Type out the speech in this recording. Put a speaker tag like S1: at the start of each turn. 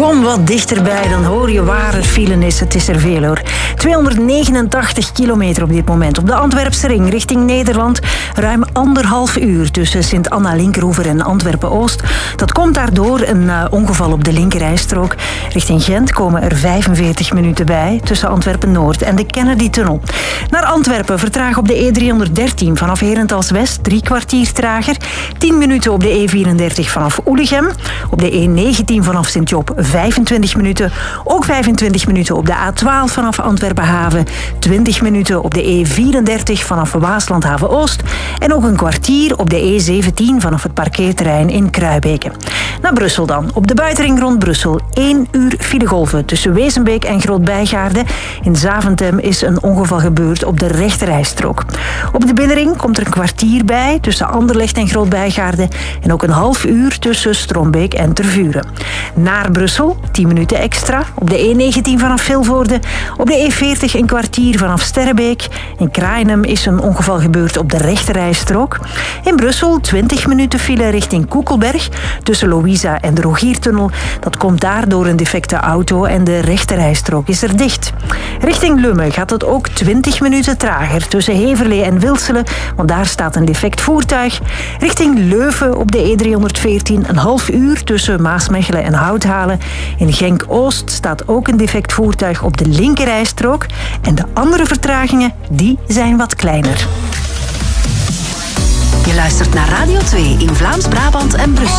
S1: Kom wat dichterbij, dan hoor je waar er file is. Het is er veel hoor. 289 kilometer op dit moment. Op de Antwerpse ring richting Nederland. Ruim 1,5 uur tussen Sint-Anna-Linkeroever en Antwerpen-Oost. Dat komt daardoor een ongeval op de linkerrijstrook. Richting Gent komen er 45 minuten bij tussen Antwerpen-Noord en de Kennedy-tunnel. Naar Antwerpen vertragen op de E313 vanaf Herentals-West 3 kwartier trager. 10 minuten op de E34 vanaf Oelichem. Op de E19 vanaf Sint-Job 25 minuten. Ook 25 minuten op de A12 vanaf Antwerpen-Haven. 20 minuten op de E34 vanaf Waaslandhaven-Oost. En ook een kwartier op de E17 vanaf het parkeerterrein in Kruibeke. Naar Brussel dan. Op de buitenring rond Brussel 1 uur filegolven tussen Wezenbeek en Groot-Bijgaarde. In Zaventem is een ongeval gebeurd op de rechterrijstrook. Op de binnenring komt er een kwartier bij tussen Anderlecht en Groot-Bijgaarde. En ook een half uur tussen Strombeek en Tervuren. Naar Brussel 10 minuten extra. Op de E19 vanaf Vilvoorde. Op de E40 een kwartier vanaf Sterrebeek. In Kraaienum is een ongeval gebeurd op de rechterrijstrook. In Brussel 20 minuten file richting Koekelberg. Tussen Louisa en de Rogiertunnel. Dat komt daar door een defecte auto en de rechterrijstrook is er dicht. Richting Lummen gaat het ook 20 minuten trager tussen Heverlee en Wilselen, want daar staat een defect voertuig. Richting Leuven op de E314 een half uur tussen Maasmechelen en Houthalen. In Genk-Oost staat ook een defect voertuig op de linkerrijstrook. En de andere vertragingen, die zijn wat kleiner.
S2: Je luistert naar Radio 2 in Vlaams-Brabant en Brussel.